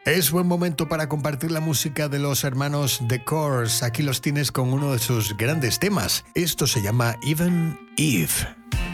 Es buen momento para compartir la música de los hermanos The Corrs. Aquí los tienes con uno de sus grandes temas. Esto se llama Even Eve.